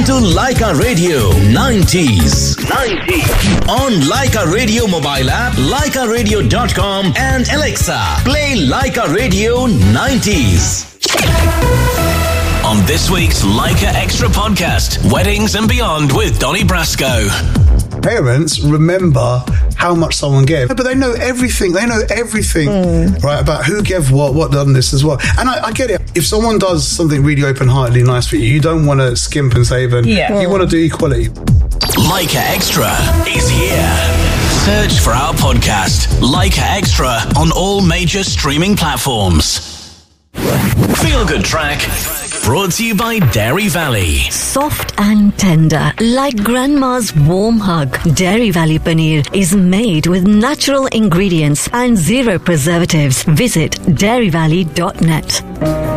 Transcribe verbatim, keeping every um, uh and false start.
to Leica Radio nineties. nineties. On Leica Radio mobile app, leica radio dot com and Alexa, play Leica Radio nineties. On this week's Leica Extra podcast, Weddings and Beyond with Donnie Brasco. Parents remember how much someone gave, but they know everything. They know everything, mm. right, about who gave what, what done this as well. And I, I get it. If someone does something really open-heartedly nice for you, you don't want to skimp and save, and yeah. you want to do equality. Leica Extra is here. Search for our podcast, Leica Extra, on all major streaming platforms. Feel Good Track, brought to you by Dairy Valley. Soft and tender, like grandma's warm hug. Dairy Valley Paneer is made with natural ingredients and zero preservatives. Visit dairy valley dot net.